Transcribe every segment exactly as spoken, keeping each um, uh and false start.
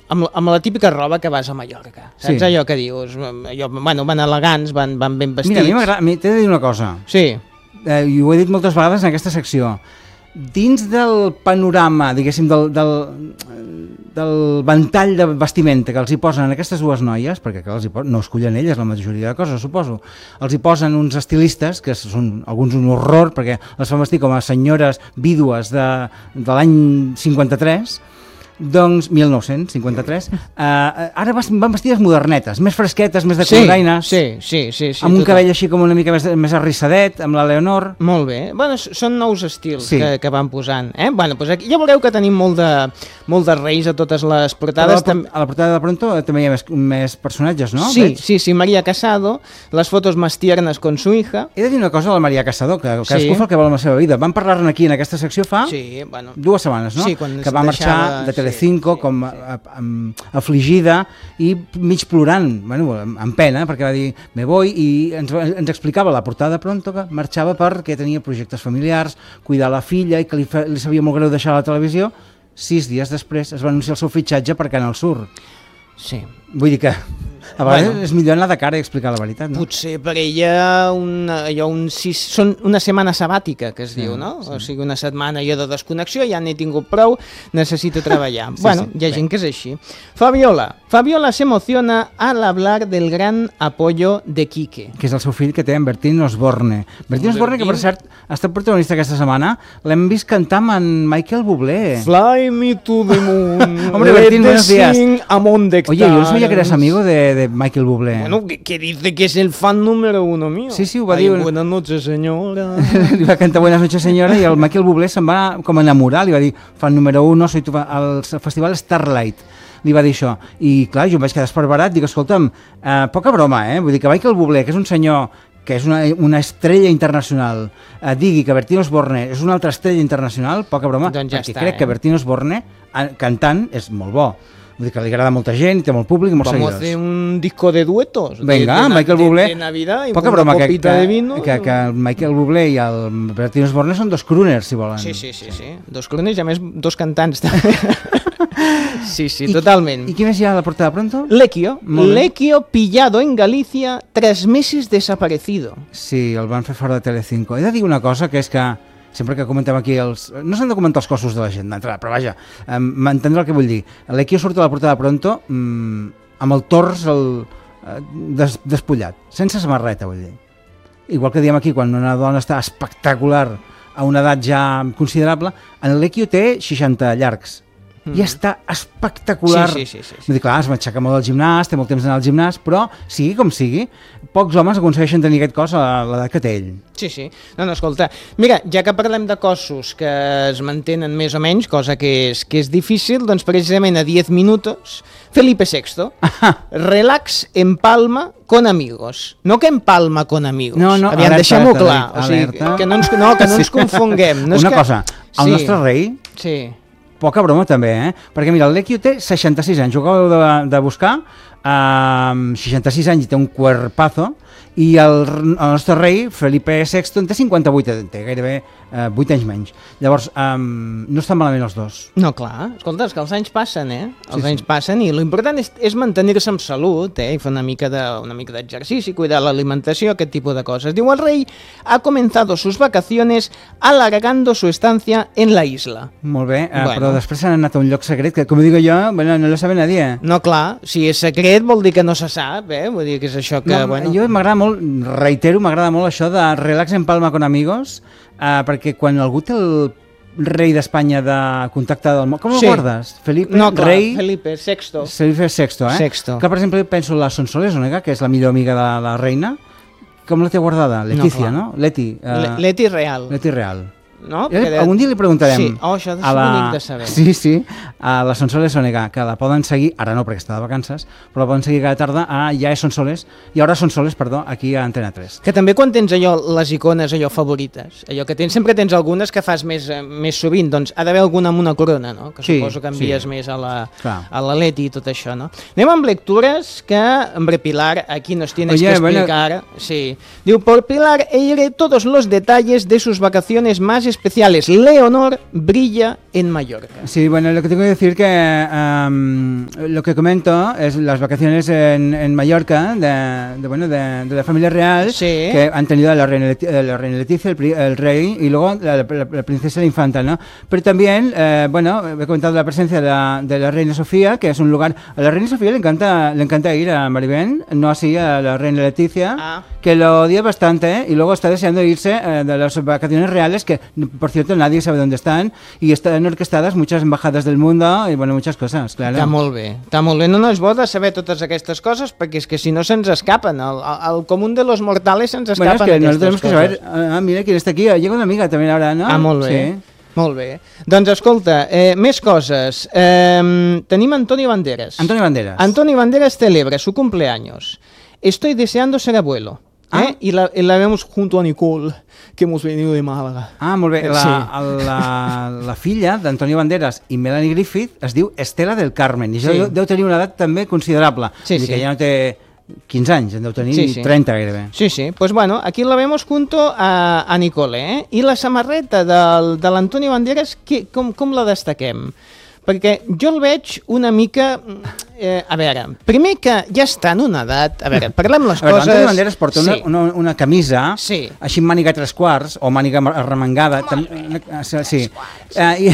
amb, amb la típica roba que vas a Mallorca. Saps sí. allò que dius? Allò, bueno, van elegants, van, van ben vestits. Mira, a mi m'agrada, t'he de dir una cosa. Sí. Eh, i ho he dit moltes vegades en aquesta secció. Dins del panorama, diguéssim, del, del, del ventall de vestimenta que els hi posen aquestes dues noies, perquè que els hi posen, no escollen elles la majoria de coses, suposo, els hi posen uns estilistes, que són alguns un horror, perquè les fan vestir com a senyores vídues de, de l'any cinquanta-tres, doncs, mil nou-cents cinquanta-tres, uh, ara van vestides modernetes, més fresquetes, més de coloraines, sí, sí, sí, sí, amb un total. cabell així com una mica més, més arrissadet, amb la Leonor. Molt bé. Bueno, són nous estils sí. que, que van posant. Eh? Bueno, doncs aquí ja veureu que tenim molt de, molt de reis a totes les portades. Però a, la, a la portada de Pronto també hi ha més, més personatges, no? Sí, Veig? sí, sí, María Casado, les fotos más tiernas con su hija. He de dir una cosa a la María Casado, que cadascú sí. fa el que vol amb la seva vida. Vam parlar-ne aquí en aquesta secció fa sí, bueno. dues setmanes, no? Sí, quan que va marxar deixava... de Telecinco sí, sí, com sí. A, a, a, afligida i mig plorant, bueno, amb pena, perquè va dir, me voy, i ens, ens explicava la portada de Pronto que marxava perquè tenia projectes familiars, cuidar la filla i que li, fa, li sabia molt greu deixar la televisió. Sis dies després es va anunciar el seu fitxatge per Canal Sur. Sí. Vull dir que a vegades bueno, és millor anar de cara i explicar la veritat, no? Potser per ella una, allò, un sis, són una setmana sabàtica, que es sí, diu, no? Sí. O sigui, una setmana allò de desconnexió, ja n'he tingut prou, necessito treballar. sí, bueno, sí, hi ha bé. gent que és així. Fabiola. Fabiola se emociona al hablar del gran apoyo de Quique. Que és el seu fill que té en Bertín Osborne. Bertín Osborne, que per cert ha estat protagonista aquesta setmana, l'hem vist cantar amb en Michael Bublé. Fly me to the moon. Hombre, Bertín, buenos días. Oye, yo no sabía que eras amigo de, de Michael Bublé. Bueno, que, que dice que es el fan número uno mío. Sí, sí, ho va Ay, dir. Buenas noches, señora. Li va cantar Buenas noches, señora, i el Michael Bublé se'n va com enamorar, li va dir, fan número uno, soy tu fan, al festival Starlight. Li va dir això. I clar, jo em vaig quedar esperbarat, dic, escolta'm, eh, poca broma, eh? Vull dir que Michael Bublé, que és un senyor que és una, una estrella internacional, eh, digui que Bertín Osborne és una altra estrella internacional, poca broma, doncs ja perquè està, crec eh? que Bertín Osborne, eh, cantant, és molt bo. Vull dir que li agrada molta gent, té molt públic i molts Vamos seguidors. Vamos a hacer un disco de duetos. Venga, de, de, Michael Bublé. De, de Navidad y poca una broma copita que, de vino. Que, que el Michael Bublé i el Bertín Osborne són dos crooners, si volen. Sí, sí, sí, sí. Dos crooners i a més dos cantants. sí, sí, I, totalment. I qui més hi ha a la portada Pronto? Lequio. Lequio pillado en Galicia tras meses desaparecido. Sí, el van fer fora de Telecinco. He de dir una cosa, que és que sempre que comentem aquí els... No s'han de comentar els cossos de la gent d'entrada, però vaja, eh, m'entendrà el que vull dir. L'Equio surt a la portada Pronto mmm, amb el tors el, eh, des, despullat, sense samarreta, vull dir. Igual que diem aquí, quan una dona està espectacular a una edat ja considerable, en l'Equio té seixanta llargs. I està espectacular. Sí, sí, sí, sí, sí. Vull dir, clar, es m'aixeca molt al gimnàs, té molt temps d'anar al gimnàs, però sigui com sigui, pocs homes aconsegueixen tenir aquest cos a l'edat que té ell. Sí, sí. No, no, escolta, mira, ja que parlem de cossos que es mantenen més o menys, cosa que és, que és difícil, doncs precisament a diez minutos, Felipe sexto, relax en Palma con amigos. No que en Palma con amigos. No, no, aviam, deixem-ho clar. Alerta, o sigui, alerta. que no ens, no, que no ens confonguem. No és Una que... cosa, el sí. nostre rei... Sí. Poca broma també, eh? Perquè mira, el Lequio té seixanta-sis anys, ho acabo de, de buscar, amb uh, seixanta-sis anys i té un cuerpazo, i el, el nostre rei, Felipe sexto, en té cinquanta-vuit, té gairebé uh, vuit anys menys. Llavors, um, no estan malament els dos. No, clar. Escolta, és que els anys passen, eh? Els sí, anys sí. passen i l'important és, és mantenir-se amb salut, eh? I fer una mica de, una mica d'exercici, cuidar l'alimentació, aquest tipus de coses. Diu, el rei ha comenzado sus vacaciones alargando su estancia en la isla. Molt bé, uh, bueno. Però després s'han anat a un lloc secret que, com digo jo, bueno, no lo sabe nadie. No, clar, si és secret vol dir que no se sap, eh? Vull dir que és això que... No, bueno... Jo m'agrada molt, reitero, m'agrada molt això de relax en Palma con amigos, uh, perquè quan algú té el rei d'Espanya de contacte del món... Com sí. el guardes? Felipe, no, clar, rei... Felipe sexto. Felipe sexto, eh? Sexto. Que, per exemple, penso la Sonsoles Onega, que és la millor amiga de la reina, com la té guardada? Letícia, no? no? Leti. Uh, Leti Real. Leti Real. No? Ja, algun dia li preguntarem sí. oh, això és a la... bonic de saber. Sí, sí, a la Sonsoles Onega, que la poden seguir, ara no perquè està de vacances, però la poden seguir cada tarda a Ja és Sonsoles, i ara Sonsoles, perdó, aquí a Antena tres. Que també quan tens allò, les icones allò favorites, allò que tens, sempre tens algunes que fas més, més sovint, doncs ha d'haver alguna amb una corona, no? Que sí, suposo que envies sí. més a la, Clar. a la Leti i tot això, no? Anem amb lectures que, hombre, Pilar, aquí nos tienes Oye, que explicar. Bueno... Sí. Diu, por Pilar e iré todos los detalles de sus vacaciones más especiales. Leonor brilla en Mallorca. Sí, bueno, lo que tengo que decir que um, lo que comento es las vacaciones en, en Mallorca de, de, bueno, de, de la familia real, sí. que han tenido a la reina, Leti la reina Leticia, el, el rey y luego la, la, la princesa la infanta, ¿no? Pero también, eh, bueno, he comentado la presencia de la, de la reina Sofía, que es un lugar... A la reina Sofía le encanta, le encanta ir a Maribén, no así a la reina Leticia, ah. que lo odia bastante, ¿eh? Y luego está deseando irse eh, de las vacaciones reales, que por cierto nadie sabe dónde están, y están orquestadas muchas embajadas del mundo, y bueno, muchas cosas, claro. Està molt bé, està molt bé. No, no, és bo de saber totes aquestes coses, perquè és que si no se'ns escapen, el, el común de los mortales se'ns escapen bueno, es que aquestes tenemos coses. Que saber, ah, mira quién está aquí, llega una amiga también ahora, ¿no? Ah, molt bé. Sí. Molt bé. Doncs escolta, eh, més coses. Eh, tenim Antonio Banderas. Antonio Banderas. Antonio Banderas celebra su cumpleaños. Estoy deseando ser abuelo. Ah. ¿eh? Y, la, y la vemos junto a Nicole, que hemos venido de Málaga. Ah, molt bé. La, sí. la, la filla d'Antonio Banderas i Melanie Griffith es diu Estela del Carmen, i això sí. deu tenir una edat també considerable. Sí, Vull dir sí. que ja no té quinze anys, en deu tenir sí, sí. trenta gairebé. Sí, sí. Pues bueno, aquí la vemos junto a, a Nicole, eh? I la samarreta del, de l'Antonio Banderas, que, com, com la destaquem? Perquè jo el veig una mica... Eh, a veure, primer que ja està en una edat... A veure, parlem les a veure, coses... Antonio Banderas porta sí. una, una, una camisa, sí. així amb màniga tres quarts, o màniga arremangada. Tam, sí. Eh, i,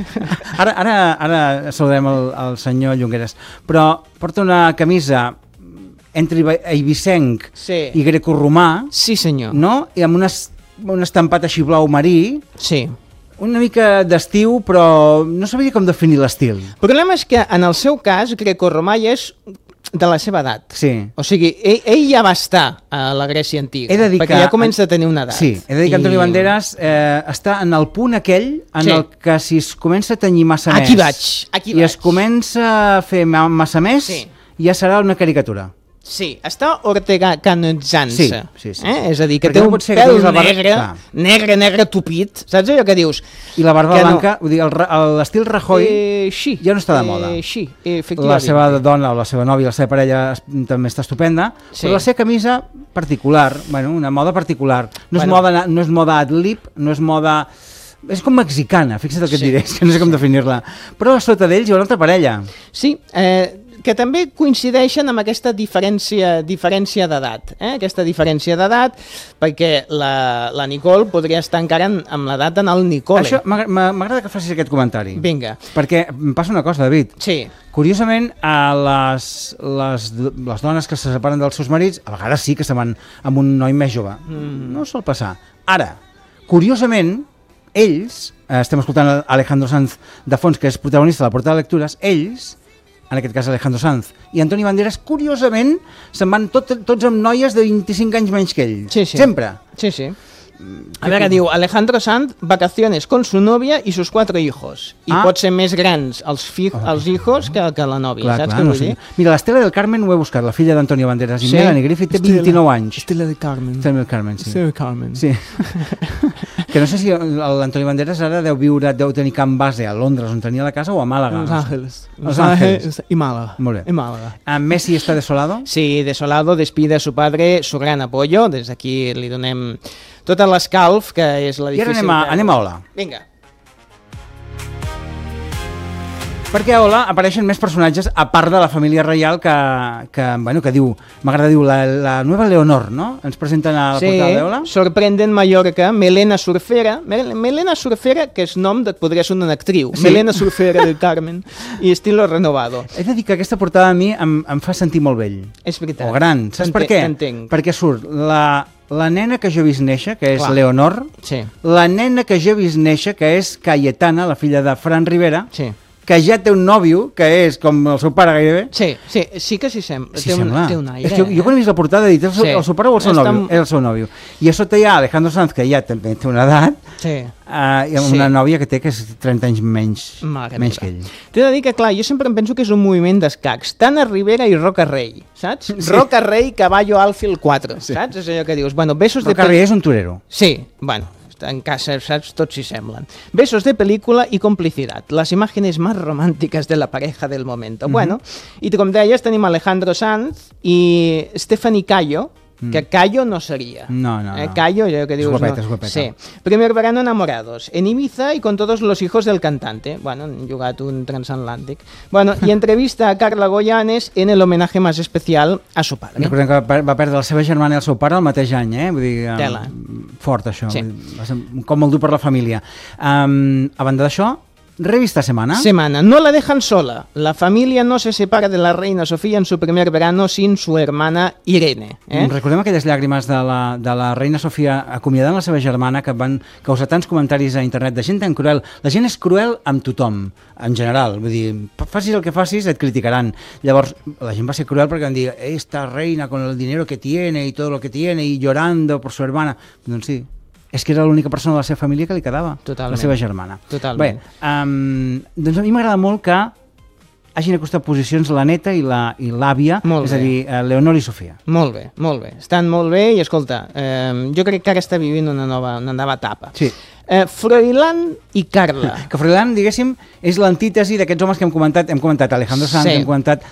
ara, ara, ara saludem el, el senyor Llongueras. Però porta una camisa entre eivissenc sí. i grecorromà. Sí, senyor. No? I amb una, un estampat així blau marí. Sí. Una mica d'estiu, però no sabia com definir l'estil. El problema és que, en el seu cas, grecorromà ja és de la seva edat. Sí. O sigui, ell, ell ja va estar a la Grècia antiga, perquè que, ja comença a tenir una edat. Sí, he de dir que I... Antonio Banderas eh, està en el punt aquell en sí. el que si es comença a tenyir massa aquí més vaig, aquí i vaig. es comença a fer massa més, sí. ja serà una caricatura. Sí, està ortegacanitzant-se. Sí, sí, sí. Eh? És a dir, que Perquè té no un pèl negre, negre, negre tupit. Saps allò que dius? I la barba blanca, no. Vull dir, l'estil Rajoy eh, sí, ja no està de moda. Eh, sí, efectivament. La seva dona o la seva nòvia, la seva parella també està estupenda, sí. però la seva camisa particular, bueno, una moda particular. No és, bueno. moda, no és moda ad-lib, no és moda... És com mexicana, fixa't el que et sí. diré, que no sé com definir-la. Però a sota d'ells hi ha una altra parella. Sí, eh... que també coincideixen amb aquesta diferència, diferència d'edat. Eh? Aquesta diferència d'edat, perquè la, la Nicole podria estar encara en, amb l'edat en el Nicole. Això m'agrada que facis aquest comentari. Vinga. Perquè em passa una cosa, David. Sí. Curiosament, a les, les, les dones que se separen dels seus marits, a vegades sí que se van amb un noi més jove. Mm. No sol passar. Ara, curiosament, ells, eh, estem escoltant Alejandro Sanz de fons, que és protagonista de la portada de lectures, ells... en aquest cas Alejandro Sanz, i Antonio Banderas, curiosament, se'n van tot, tots amb noies de vint-i-cinc anys menys que ell. Sí, sí. Sempre. Sí, sí. A veure, diu, Alejandro Sanz, vacaciones con su novia y sus cuatro hijos. I ah. pot ser més grans els, fi oh. els hijos que, que la nòvia, clar, saps clar, què vull no dir? Sé. Mira, l'Estela del Carmen ho he buscat, la filla d'Antonio Banderas, i sí? Melanie Griffith té vint-i-nou anys. Estela del Carmen. Estela del Carmen, sí. Estela del Carmen. Sí. Que no sé si l'Antonio Banderas ara deu viure, deu tenir camp base a Londres, on tenia la casa, o a Màlaga. Los Ángeles. Los Ángeles. I Màlaga. Molt bé. I Màlaga. Messi està desolado? Sí, desolado, despide a su padre, su gran apoyo. Des d'aquí li donem tota l'escalf, que és la difícil... I ara anem a, anem a Hola. Vinga. Perquè a Hola apareixen més personatges, a part de la família reial, que, que, bueno, que diu, m'agrada dir, la, la nueva Leonor, no? Ens presenten a la sí, portada d'Hola. Sorprende en Mallorca, Melena Surfera, Melena Surfera, que és nom de, podria ser una actriu, sí. Melena Surfera del Carmen, i estilo renovado. He de dir que aquesta portada a mi em, em fa sentir molt vell. És veritat. O gran. Saps per què? Perquè surt la... La nena que jo he vist néixer, que és Clar. Leonor, sí. La nena que jo he vist néixer, que és Cayetana, la filla de Fran Rivera, sí. que ja té un nòvio, que és com el seu pare gairebé. Sí, sí, sí que s'hi sembla. Sí, té, un, sembla. té un aire. És que jo, jo quan he vist la portada he dit, el seu, sí. el seu pare o el seu nòvio? Està... És el seu nòvio. I a sota hi ha Alejandro Sanz, que ja també té una edat, sí. uh, i amb sí. una nòvia que té que és trenta anys menys, menys que ell. T'he de dir que, clar, jo sempre em penso que és un moviment d'escacs. Tana Rivera i Roca Rey, saps? Sí. Roca Rey, Caballo Alfil quatre, sí. saps? És allò que dius. Bueno, besos Roca de... Rey és un torero. Sí, bueno... en casa, saps? Tots s'hi semblen. Besos de película y complicidad. Las imágenes más románticas de la pareja del momento. Uh-huh. Bueno, i com deies, tenim Alejandro Sanz i Stephanie Cayo, que callo no sería. No, no, eh, no. Callo, yo que dius... Es guapeta, no. es guapeta. Sí. Primer verano enamorados, en Ibiza y con todos los hijos del cantante. Bueno, han jugat un transatlàntic. Bueno, y entrevista a Carla Goyanes en el homenaje más especial a su padre. Recordem que va va perdre la seva germana i el seu pare el mateix any, eh? Vull dir, Tela. um, fort això, Sí. vull dir, va ser com molt dur per la família. Um, a banda d'això, revista Semana. Semana. No la dejan sola. La familia no se separa de la reina Sofía en su primer verano sin su hermana Irene. Eh? Recordem aquelles llàgrimes de la, de la reina Sofia acomiadant la seva germana que van causar tants comentaris a internet de gent tan cruel. La gent és cruel amb tothom, en general. Vull dir, facis el que facis, et criticaran. Llavors, la gent va ser cruel perquè van dir esta reina con el dinero que tiene y todo lo que tiene y llorando por su hermana. Doncs sí, és que era l'única persona de la seva família que li quedava, Totalment. la seva germana. Totalment. Bé, um, doncs a mi m'agrada molt que hagin acostat posicions la neta i la- i l'àvia, Molt és a bé. dir, eh, Leonor i Sofia. Molt bé, molt bé. Estan molt bé i, escolta, eh, jo crec que ara està vivint una nova, una nova etapa. Sí. Eh, Froilán i Carla. Que Froilán, diguéssim, és l'antítesi d'aquests homes que hem comentat. Hem comentat Alejandro Sanz, Sí. hem comentat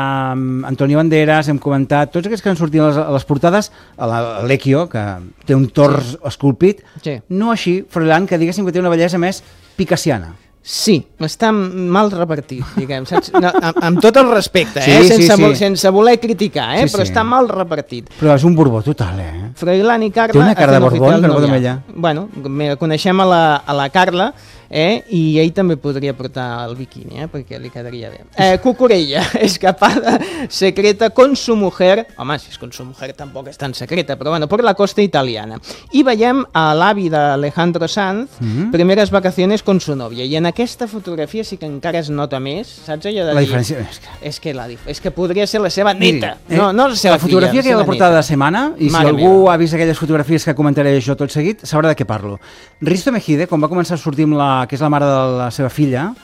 um, Antonio Banderas, hem comentat tots aquests que han sortit a les, a les portades, a la- a l'Equio, que té un tors esculpit. Sí. No així, Froilán, que diguéssim que té una bellesa més picassiana. Sí, està mal repartit, diguem, saps? No, amb, amb tot el respecte, eh? Sí, sí, sense, sí. vo- sense voler criticar, eh? Sí, Però sí. està mal repartit. Però és un borbó total, eh? Froilán i Carla... Té una cara de hacen Borbón, oficial que no pot amb novia. ella. Bueno, mira, coneixem a la, a la Carla, eh? I ell també podria portar el biquini, eh? Perquè li quedaria bé. Eh, Cucurella, escapada secreta con su mujer, home, si és con su mujer tampoc és tan secreta, però bueno, por la costa italiana. I veiem a l'avi d'Alejandro Sanz, Mhm. primeres vacaciones con su novia, i en aquesta fotografia sí que encara es nota més, saps allò de La dir... diferència és que... És que, la, dif- és que podria ser la seva Miri, neta, eh, no, no la seva la fotografia filla, que hi ha a la seva portada neta. de Semana, i Mare si algú meva. ha vist aquelles fotografies que comentaré jo tot seguit, sabrà de què parlo. Risto Mejide, quan va començar a sortir amb la, que és la mare de la seva filla,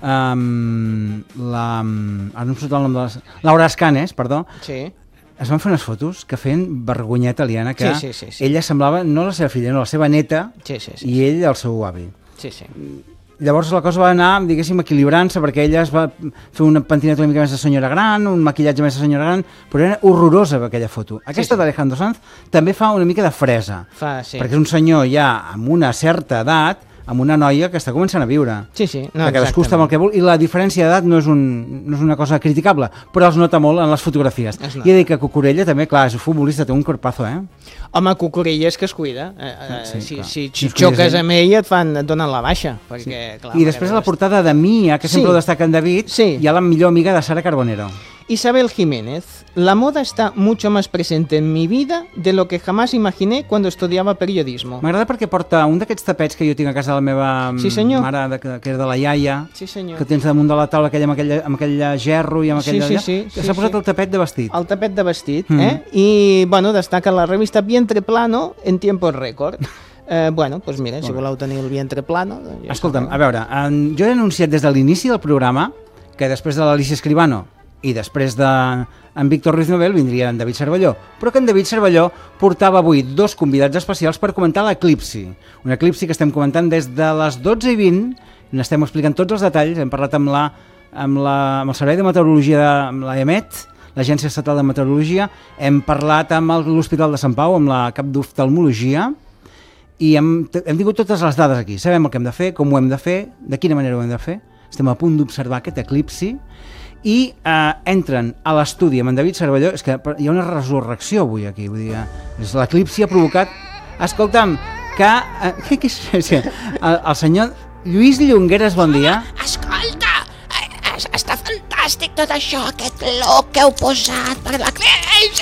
um, la, ara no em surt el nom de la... Laura Escanes, perdó, Sí. es van fer unes fotos que feien vergonyeta aliena, que Sí, sí, sí, sí. ella semblava no la seva filla, no la seva neta, Sí, sí, sí. i ell el seu avi. Sí, sí. Llavors la cosa va anar, diguéssim, equilibrant-se, perquè ella es va fer una pentineta una mica més de senyora gran, un maquillatge més de senyora gran, però era horrorosa aquella foto. Aquesta sí. d'Alejandro Sanz també fa una mica de fresa, Fa, sí. perquè és un senyor ja amb una certa edat, amb una noia que està començant a viure. Sí, sí. No, Que cadascú està amb el que vol, i la diferència d'edat no, és un, no és una cosa criticable, però es nota molt en les fotografies. Es nota. I he dit que Cucurella també, clar, és un futbolista, té un corpazo, eh? Home, Cucurella és que es cuida. Eh, eh, Sí, si clar. si, Si si es cuides xoques ell. amb ell et, fan, et donen la baixa. Perquè, clar, I després a la portada de Mia, que sempre Sí. ho destaca en David, Sí. hi ha la millor amiga de Sara Carbonero. Isabel Jiménez. La moda está mucho más presente en mi vida de lo que jamás imaginé cuando estudiaba periodismo. M'agrada perquè porta un d'aquests tapets que jo tinc a casa de la meva mm, Sí, senyor. mare, de, que, que era de la iaia, Sí, senyor. que tens damunt de la taula aquella, amb, aquella, amb aquell gerro i amb Sí, aquell... sí, allà, sí, que sí, s'ha posat sí. el tapet de vestit. El tapet de vestit, Mm. eh? I, bueno, destaca la revista Vientre Plano en tiempos récord. Eh, bueno, doncs mira, si voleu tenir el vientre plano... Doncs ja Escolta'm, sabeu. a veure, en, jo he anunciat des de l'inici del programa que després de l'Alicia Escribano i després de en Víctor Ruiz Nobel vindria en David Cervelló, però que en David Cervelló portava avui dos convidats especials per comentar l'eclipsi. Un eclipsi que estem comentant des de les dotze i vint, n'estem explicant tots els detalls, hem parlat amb, la, amb, la, amb el Servei de Meteorologia, de, amb l'A E M E T, l'Agència Estatal de Meteorologia, hem parlat amb l'Hospital de Sant Pau, amb la cap d'oftalmologia, i hem, hem tingut totes les dades aquí. Sabem el que hem de fer, com ho hem de fer, de quina manera ho hem de fer. Estem a punt d'observar aquest eclipsi i eh, entren a l'estudi amb en David Cervelló. És que hi ha una resurrecció avui aquí. Vull dir, eh, l'eclipsi ha provocat... Escolta'm, que... Eh, què, què és, és que el, el senyor Lluís Llongueras, bon dia. Escolta, eh, es- està fantàstic tot això, aquest look que heu posat per l'eclipsi,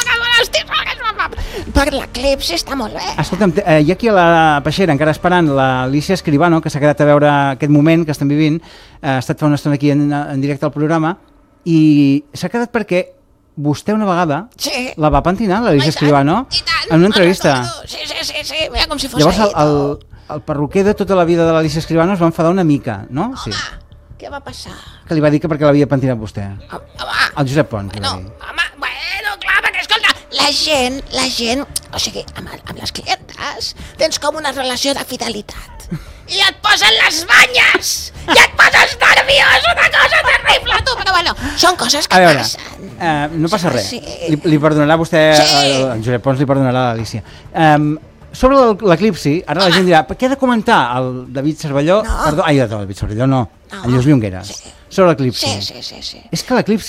per l'eclipsi està molt bé. Escolta'm, te- eh, hi ha aquí a la peixera encara esperant l'Alicia Escribano, que s'ha quedat a veure aquest moment que estem vivint, eh, ha estat fa una estona aquí en, en directe al programa, i s'ha quedat perquè vostè una vegada Sí. la va pentinar, l'Alicia I tant, Escribano, i tant, en una me'n entrevista. recordo. Sí, sí, sí, sí, mira com si fos Llavors el, ahir, el, tu. el perruquer de tota la vida de l'Alicia Escribano es va enfadar una mica, no? Sí. Home, què va passar? Que li va dir que perquè l'havia pentinat vostè. Home, El Josep Pont, que no, va dir. home, bueno, clar, perquè escolta, la gent, la gent, o sigui, amb, amb les clientes tens com una relació de fidelitat. i et posen les banyes i et poses nerviós, una cosa terrible, tu, però bueno, són coses que A veure, passen. uh, no passa res, Sí. li, li perdonarà vostè, Sí. el, el Josep Pons li perdonarà a l'Alícia. Um, sobre el- l'eclipsi, ara la gent dirà, què ha de comentar el David Cervelló? No. Perdó, ai, el David Cervelló no, No. el Lluís Llongueras, Sí. sobre l'eclipsi. Sí, sí, sí, sí. És que l'eclipsi